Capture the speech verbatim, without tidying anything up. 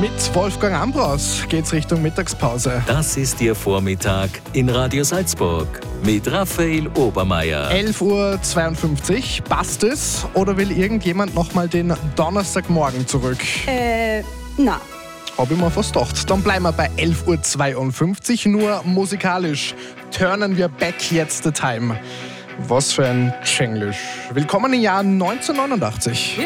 Mit Wolfgang Ambros geht's Richtung Mittagspause. Das ist Ihr Vormittag in Radio Salzburg mit Raphael Obermeier. elf Uhr zweiundfünfzig, passt es? Oder will irgendjemand nochmal den Donnerstagmorgen zurück? Äh, na. Hab ich mir fast gedacht. Dann bleiben wir bei elf Uhr zweiundfünfzig, nur musikalisch. Turnen wir back jetzt the time. Was für ein Chenglisch. Willkommen im Jahr neunzehnhundertneunundachtzig.